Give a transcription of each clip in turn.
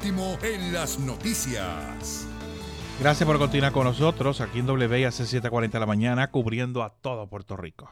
último en las noticias. Gracias por continuar con nosotros aquí en WIAC 740 de la mañana, cubriendo a todo Puerto Rico.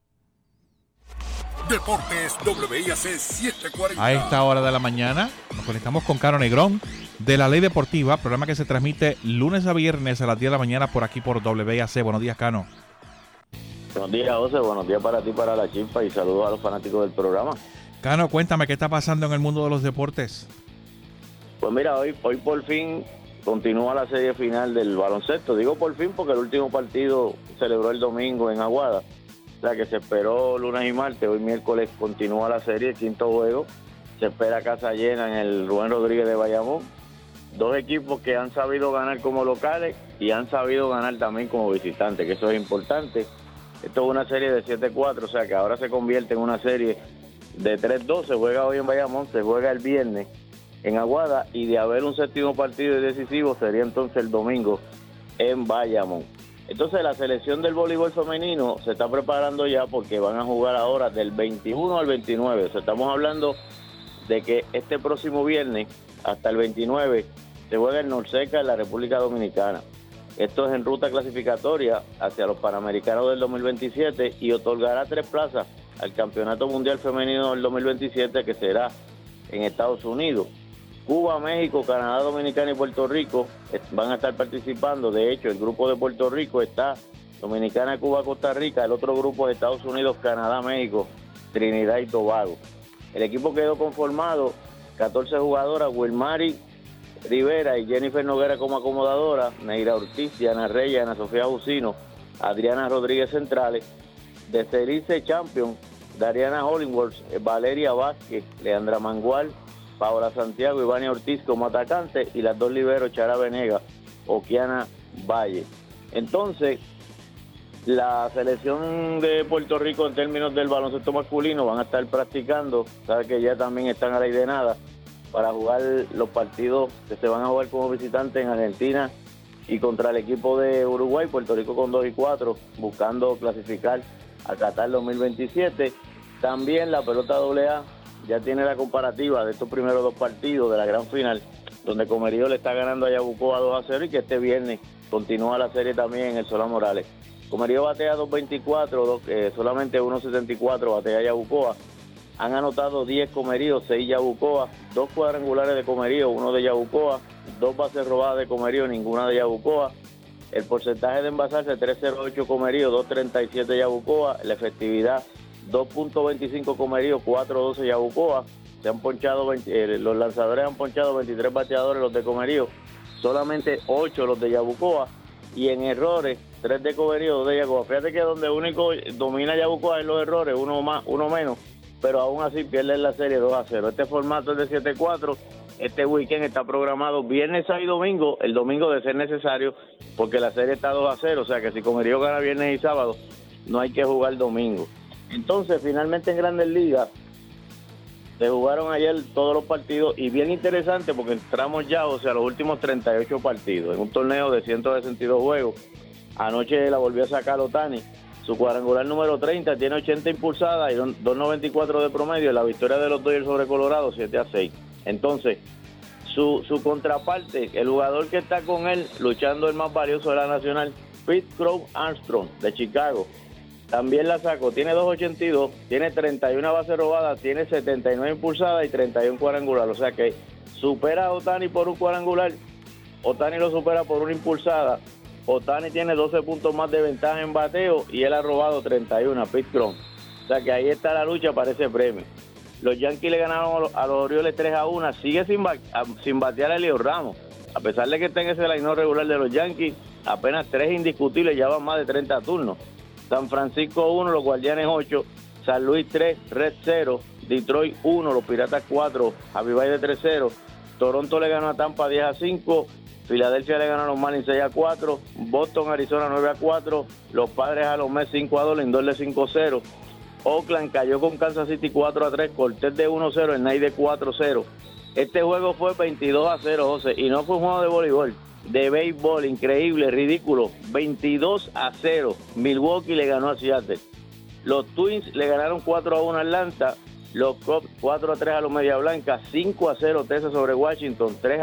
Deportes WIAC 740. A esta hora de la mañana nos conectamos con Cano Negrón de La Ley Deportiva, programa que se transmite lunes a viernes a las 10 de la mañana por aquí por WIAC. Buenos días, Cano. Buenos días, José. Buenos días para ti, para la Chispa, y saludos a los fanáticos del programa. Cano, cuéntame, ¿qué está pasando en el mundo de los deportes? Pues mira, hoy por fin continúa la serie final del baloncesto. Digo por fin porque el último partido se celebró el domingo en Aguada. O sea que se esperó lunes y martes. Hoy miércoles continúa la serie, el quinto juego. Se espera casa llena en el Rubén Rodríguez de Bayamón. Dos equipos que han sabido ganar como locales y han sabido ganar también como visitantes, que eso es importante. Esto es una serie de 7-4, o sea que ahora se convierte en una serie de 3-2. Se juega hoy en Bayamón, se juega el viernes en Aguada, y de haber un séptimo partido decisivo sería entonces el domingo en Bayamón. Entonces la selección del voleibol femenino se está preparando ya porque van a jugar ahora del 21 al 29. O sea, estamos hablando de que este próximo viernes hasta el 29 se juega en Norseca, en la República Dominicana. Esto es en ruta clasificatoria hacia los Panamericanos del 2027 y otorgará 3 plazas al Campeonato Mundial Femenino del 2027, que será en Estados Unidos. Cuba, México, Canadá, Dominicana y Puerto Rico van a estar participando. De hecho, el grupo de Puerto Rico está Dominicana, Cuba, Costa Rica. El otro grupo es Estados Unidos, Canadá, México, Trinidad y Tobago. El equipo quedó conformado 14 jugadoras: Wilmary Rivera y Jennifer Noguera como acomodadora, Neira Ortiz, Ana Reyes, Ana Sofía Jusino, Adriana Rodríguez centrales, de Cerice Champion, Dariana Hollingworth, Valeria Vázquez, Leandra Mangual, Paola Santiago y Vania Ortiz como atacante, y las dos liberos, Chara Venega, Okiana Valle. Entonces, la selección de Puerto Rico en términos del baloncesto masculino van a estar practicando, sabe que ya también están a la idea de nada, para jugar los partidos que se van a jugar como visitantes en Argentina y contra el equipo de Uruguay. Puerto Rico con 2-4, buscando clasificar a Qatar 2027. También la pelota AA ya tiene la comparativa de estos primeros 2 partidos de la gran final, donde Comerío le está ganando a Yabucoa 2-0, y que este viernes continúa la serie también en el Solá Morales. Comerío batea 2.24, solamente 1.74 batea Yabucoa. Han anotado 10 Comerío, 6 Yabucoa, 2 cuadrangulares de Comerío, 1 de Yabucoa, 2 bases robadas de Comerío, ninguna de Yabucoa. El porcentaje de envasarse 3.08 Comerío, 2.37 Yabucoa. La efectividad 2.25 Comerío, 4.12 Yabucoa. Se han ponchado los lanzadores han ponchado 23 bateadores, los de Comerío, solamente 8 los de Yabucoa, y en errores 3 de Comerío, 2 de Yabucoa. Fíjate que donde único domina Yabucoa en los errores, uno más, uno menos, pero aún así pierden la serie 2-0. Este formato es de 7-4. Este weekend está programado viernes, sábado y domingo. El domingo de ser necesario, porque la serie está 2-0. O sea que si Comerío gana viernes y sábado, no hay que jugar domingo. Entonces, finalmente en Grandes Ligas se jugaron ayer todos los partidos, y bien interesante porque entramos ya, o sea, a los últimos 38 partidos en un torneo de 162 juegos. Anoche la volvió a sacar Ohtani. Su cuadrangular número 30, tiene 80 impulsadas y 2.94 de promedio. La victoria de los Dodgers sobre Colorado, 7-6. Entonces, su contraparte, el jugador que está con él, luchando el más valioso de la nacional, Pete Crow Armstrong, de Chicago, también la sacó. Tiene 2.82, tiene 31 bases robadas, tiene 79 impulsadas y 31 cuadrangular. O sea que supera a Ohtani por un cuadrangular. Ohtani lo supera por una impulsada. Ohtani tiene 12 puntos más de ventaja en bateo y él ha robado 31 a Pete Crow. O sea que ahí está la lucha para ese premio. Los Yankees le ganaron a los Orioles 3-1. Sigue sin batear a Elio Ramos. A pesar de que está en ese line regular de los Yankees, apenas 3 indiscutibles, ya van más de 30 turnos. San Francisco 1, los Guardianes 8, San Luis 3, Red 0, Detroit 1, los Piratas 4, Javi Baez de 3-0. Toronto le ganó a Tampa 10-5. Filadelfia le ganó a los Marlins 6-4, Boston, Arizona 9-4, los Padres a los Mets 5-2, Lindor de 5-0, Oakland cayó con Kansas City 4-3, Cortés de 1-0, el Knight de 4-0. Este juego fue 22-0, José, y no fue un juego de voleibol, de béisbol, increíble, ridículo, 22-0. Milwaukee le ganó a Seattle. Los Twins le ganaron 4-1 a Atlanta, los Cubs 4-3 a los Media Blancas, 5-0 Texas sobre Washington, 3